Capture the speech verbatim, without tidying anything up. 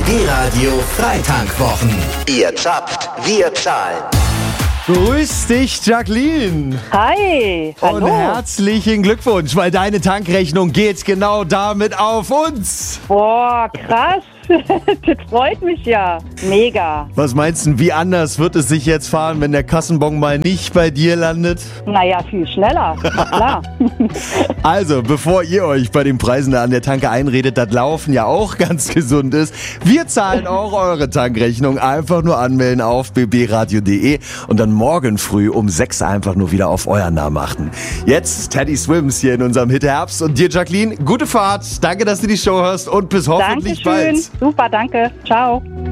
B-Radio Freitankwwochen. Ihr zapft, wir zahlen. Grüß dich, Jacqueline. Hi, hallo. Und herzlichen Glückwunsch, weil deine Tankrechnung geht genau damit auf uns. Boah, krass. Das freut mich ja. Mega. Was meinst du, wie anders wird es sich jetzt fahren, wenn der Kassenbon mal nicht bei dir landet? Naja, viel schneller. Na klar. Also, bevor ihr euch bei den Preisen da an der Tanke einredet, das Laufen ja auch ganz gesund ist, wir zahlen auch eure Tankrechnung. Einfach nur anmelden auf b b radio punkt d e und dann morgen früh um sechs einfach nur wieder auf euren Namen achten. Jetzt Teddy Swims hier in unserem Hit Herbst und dir, Jacqueline, gute Fahrt. Danke, dass du die Show hörst und bis hoffentlich Dankeschön. bald. Super, danke. Ciao.